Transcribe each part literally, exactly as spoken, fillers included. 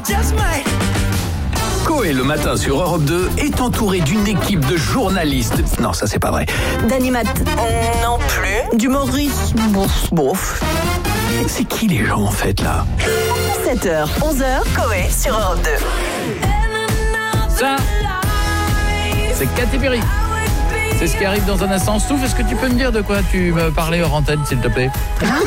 Coé le matin sur Europe deux est entouré d'une équipe de journalistes. Non, ça c'est pas vrai. D'animat. Non plus. D'humoriste. Bouf, bouf. C'est qui les gens en fait là? sept heures, onze heures, Coé sur Europe deux. Ça, c'est Katy Perry. C'est ce qui arrive dans un instant. Stouff, est-ce que tu peux me dire de quoi tu me parlais hors antenne, s'il te plaît?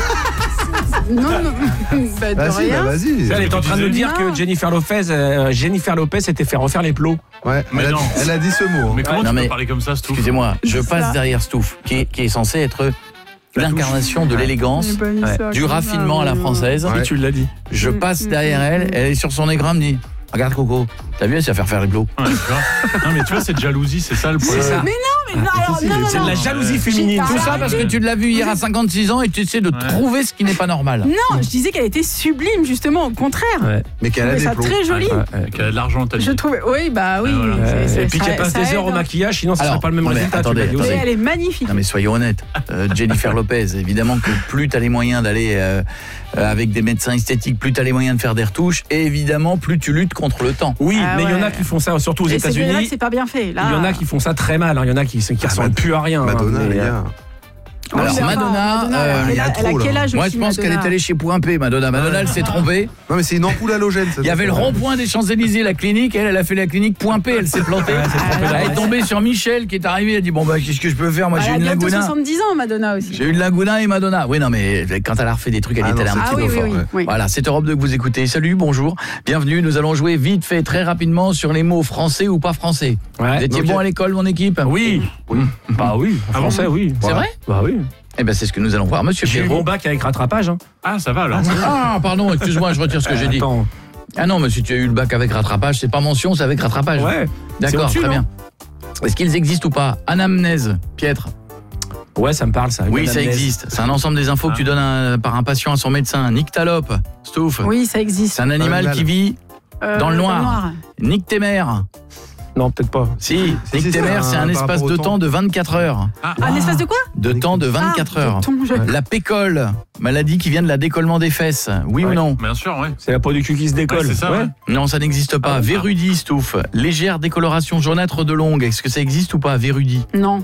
Non, non, bah, de Bah si, rien. bah vas-y. Elle est en train de nous dire Non. que Jennifer Lopez, euh, Jennifer Lopez s'était fait refaire les plots. Ouais, Mais elle, a, non. elle a dit ce mot. Mais comment Ouais, tu non, peux mais- parler comme ça, Stouff? Excusez-moi, je C'est passe ça. derrière Stouff, qui est, qui est censé être La l'incarnation de l'élégance, J'ai pas mis Ouais. ça du comme ça, raffinement à la mais- française. Ouais. Et tu l'as dit. Je Mm, passe mm, derrière mm, elle, mm. elle est sur son écran, elle me dit « Regarde Coco, t'as vu, elle sait faire faire les plots. Ouais, tu vois. Non, mais tu vois, cette jalousie, c'est ça le problème. C'est ça. Mais non, mais non, alors, non, non, C'est de non. la jalousie féminine. J'ai Tout pas- ça parce que tu l'as vu hier à cinquante-six ans et tu essaies de Ouais. trouver ce qui n'est pas normal. Non, je disais qu'elle était sublime, justement, au contraire. Ouais. Mais Je qu'elle a trouvais des ça plots. très joli. Ouais, ouais. Qu'elle a de l'argent, t'as dit. Je trouvais, oui, bah oui. Ah, voilà. c'est- c'est- Et puis ça- qu'elle passe ça des heures au aide. maquillage, sinon ça Alors, serait pas le même non, mais résultat. tu attendez, l'as dit Et aussi. attendez. elle est magnifique. Non mais soyons honnêtes, euh, Jennifer Lopez, évidemment que plus t'as les moyens d'aller euh, euh, avec des médecins esthétiques, plus t'as les moyens de faire des retouches, et évidemment plus tu luttes contre le temps. Oui, Ah mais il y en a ouais. qui font ça, surtout aux Et c'est bien là que États-Unis. c'est pas bien fait. Là. Il y en a qui font ça très mal. hein. Il y en a qui, qui Ah, ressemblent Mad- plus à rien. hein. Madonna, Mais, les euh, gars. Oui, Alors mais enfin, Madonna, Madonna, euh, elle il y a a- elle a trop, quel là. âge moi aussi, je pense qu'elle est Madonna allée chez Point P, Madonna. Madonna elle s'est trompée. Non, mais c'est une ampoule halogène. ça Il y avait le doit faire. rond-point des Champs-Élysées, la clinique, elle, elle a fait la clinique Point P, elle s'est plantée. Elle est tombée sur Michel qui est arrivé, elle a dit bon bah qu'est-ce que je peux faire, moi j'ai Elle a une bientôt Laguna. soixante-dix ans, Madonna aussi. J'ai une Laguna et Madonna. Oui, non, mais quand elle a refait des trucs, elle Ah était non, allée un c'est petit Ah peu oui, oui, fort. oui, oui. Voilà, c'est Europe deux que vous écoutez. Salut, bonjour, bienvenue. Nous allons jouer vite fait, très rapidement sur les mots français ou pas français. Ouais. Vous étiez donc, bon à l'école, mon équipe? Oui. Bah oui. En français, oui. C'est vrai? Bah oui. Eh ben, c'est ce que nous allons voir, monsieur J'ai eu Pierrot. mon bac avec rattrapage. hein. Ah, ça va alors. Ah, pardon, excuse-moi, je retire ce que j'ai dit. Attends. Ah non, mais si tu as eu le bac avec rattrapage, c'est pas mention, c'est avec rattrapage. Ouais. C'est D'accord, au-dessus, très non bien. Est-ce qu'ils existent ou pas? Anamnèse, Pietre. Ouais, ça me parle ça. Oui, Une ça anamnèse. existe. C'est un ensemble des infos que tu donnes à- par un patient à son médecin. Nyctalope, Stouff. Oui, ça existe. C'est un animal animal. qui vit Euh, dans le noir. Nyctémer. Non, peut-être pas. Si, si, Nyctémer, c'est c'est un- un par espace rapport au de temps. temps de vingt-quatre heures. Ah, Un espace de quoi? De temps de vingt-quatre Ah, heures. de ton jeu. La pécole, maladie qui vient de la décollement des fesses. Oui ou Ouais. non? bien sûr, ouais. C'est la peau du cul qui se décolle. Ouais, c'est ça, ouais. Non, ça n'existe pas. Ah bon? Vérudie, Stouff. Légère décoloration jaunâtre de longue. Est-ce que ça existe ou pas, Vérudie? Non.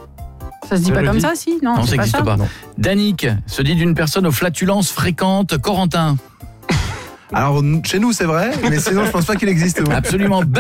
Ça se dit pas Vérudie. comme ça, si? Non, Non, c'est ça n'existe ça. pas. Danique se dit d'une personne aux flatulences fréquentes. Corentin. Alors, chez nous, c'est vrai, mais sinon, je pense pas qu'il existe. ouais. Absolument.